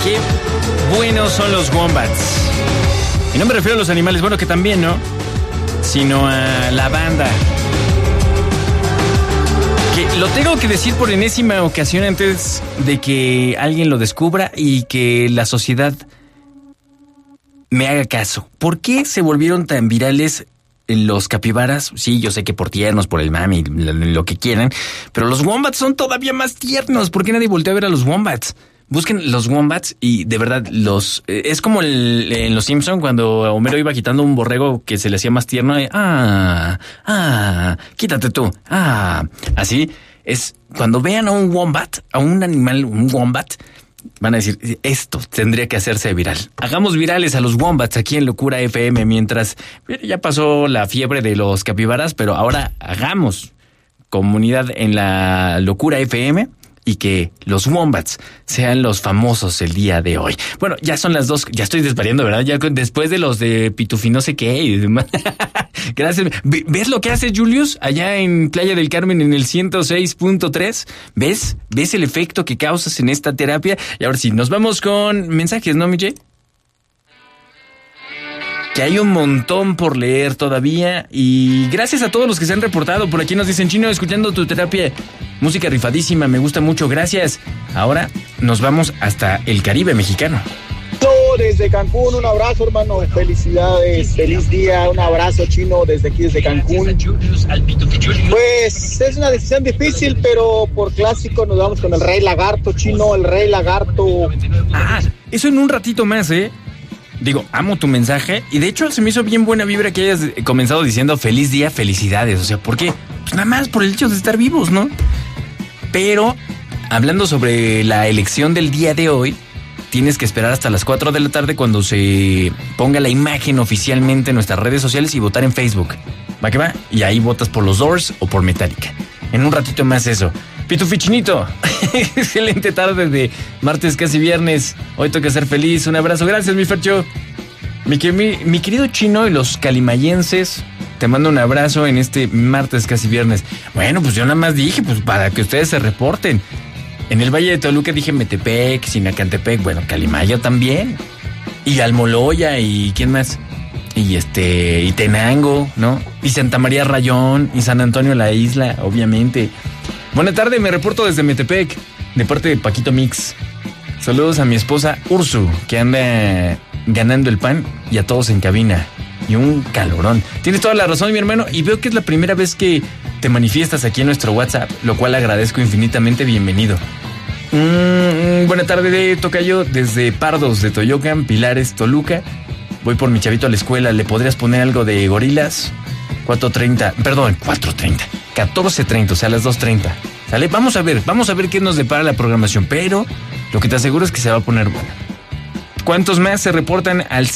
Qué buenos son los wombats. Y no me refiero a los animales, bueno, que también, ¿no? Sino a la banda. Que lo tengo que decir por enésima ocasión antes de que alguien lo descubra y que la sociedad me haga caso. ¿Por qué se volvieron tan virales los capibaras? Sí, yo sé que por tiernos, por el mami, lo que quieran, pero los wombats son todavía más tiernos. ¿Por qué nadie voltea a ver a los wombats? Busquen los wombats y de verdad es como en Los Simpson cuando Homero iba quitando un borrego que se le hacía más tierno. Quítate tú. Así es. Cuando vean a un wombat, a un animal, un wombat, van a decir, esto tendría que hacerse viral. Hagamos virales a los wombats aquí en Locura FM mientras ya pasó la fiebre de los capibaras, pero ahora hagamos comunidad en la Locura FM y que los wombats sean los famosos el día de hoy. Bueno, ya son las 2, ya estoy desvariando, ¿verdad? Ya después de los de Pitufi no sé qué y demás. Gracias. ¿Ves lo que hace Julius allá en Playa del Carmen en el 106.3? ¿Ves el efecto que causas en esta terapia? Y ahora sí, nos vamos con mensajes, ¿no, Miche? Que hay un montón por leer todavía y gracias a todos los que se han reportado. Por aquí nos dicen, Chino, escuchando tu terapia, música rifadísima, me gusta mucho, gracias. Ahora nos vamos hasta el Caribe mexicano. Desde Cancún, un abrazo, hermano, felicidades, feliz día, un abrazo, Chino, desde aquí, desde Cancún. Pues es una decisión difícil, pero por clásico nos vamos con el Rey Lagarto, Chino, el Rey Lagarto. Eso en un ratito más, Digo, amo tu mensaje y de hecho se me hizo bien buena vibra que hayas comenzado diciendo feliz día, felicidades. O sea, ¿por qué? Pues nada más por el hecho de estar vivos, ¿no? Pero, hablando sobre la elección del día de hoy, tienes que esperar hasta las 4 de la tarde cuando se ponga la imagen oficialmente en nuestras redes sociales y votar en Facebook. ¿Va que va? Y ahí votas por los Doors o por Metallica. En un ratito más eso. Pitufichinito, excelente tarde de martes casi viernes. Hoy toca ser feliz. Un abrazo. Gracias, mi Fercho. Mi querido Chino y los calimayenses, te mando un abrazo en este martes casi viernes. Bueno, pues yo nada más dije, pues para que ustedes se reporten. En el Valle de Toluca dije Metepec, Sinacantepec, bueno, Calimaya también. Y Almoloya y ¿quién más? Y y Tenango, ¿no? Y Santa María Rayón y San Antonio la Isla, obviamente. Buena tarde, me reporto desde Metepec, de parte de Paquito Mix. Saludos a mi esposa Ursu, que anda ganando el pan, y a todos en cabina. Y un calorón. Tienes toda la razón, mi hermano, y veo que es la primera vez que te manifiestas aquí en nuestro WhatsApp, lo cual agradezco infinitamente. Bienvenido. Buena tarde, tocayo, desde Pardos de Toyocan, Pilares, Toluca. Voy por mi chavito a la escuela. ¿Le podrías poner algo de Gorilas? 14:30, o sea, a las 2:30. ¿Sale? Vamos a ver qué nos depara la programación, pero lo que te aseguro es que se va a poner buena. ¿Cuántos más se reportan al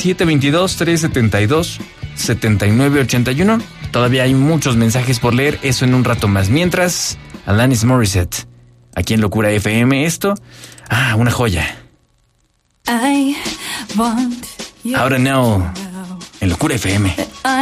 722-372-7981? Todavía hay muchos mensajes por leer, eso en un rato más. Mientras, Alanis Morissette, aquí en Locura FM, una joya. Ahora no, en Locura FM.